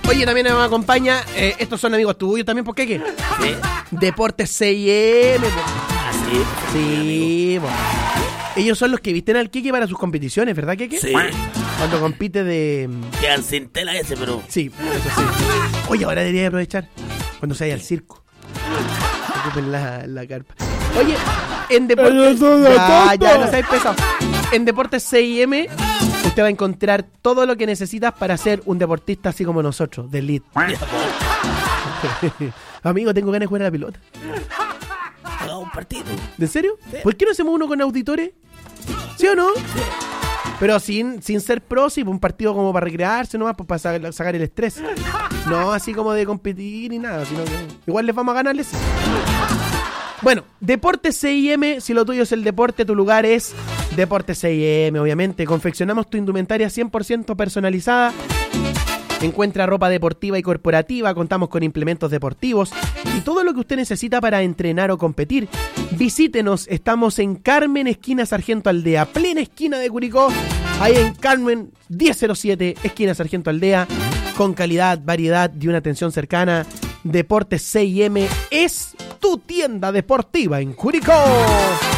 Oye, también nos acompaña, estos son amigos tuyos también, ¿por qué? Sí. Deportes 6M. Así. Sí, po. Ellos son los que visten al Keke para sus competiciones, ¿verdad, Keke? Sí. Cuando compite de... Quedan sin tela ese, pero... Sí, eso sí. Oye, ahora debería aprovechar cuando se vaya al circo. Ocupen la carpa. Oye, en Deportes... Ya, no seas pesado. En Deportes 6M usted va a encontrar todo lo que necesitas para ser un deportista así como nosotros, de elite. Amigo, tengo ganas de jugar a la pelota. Hagamos un partido. ¿En serio? Sí. ¿Por qué no hacemos uno con auditores? ¿Sí o no? Sí. Pero sin ser pro, sí, un partido como para recrearse nomás, pues para sacar el estrés. No así como de competir ni nada, sino que igual les vamos a ganarles. Bueno, Deportes 6M, si lo tuyo es el deporte, tu lugar es Deportes 6M, obviamente. Confeccionamos tu indumentaria 100% personalizada. Encuentra ropa deportiva y corporativa, contamos con implementos deportivos y todo lo que usted necesita para entrenar o competir. Visítenos, estamos en Carmen, esquina Sargento Aldea, plena esquina de Curicó, ahí en Carmen 1007, esquina Sargento Aldea, con calidad, variedad y una atención cercana. Deportes 6M es tu tienda deportiva en Curicó.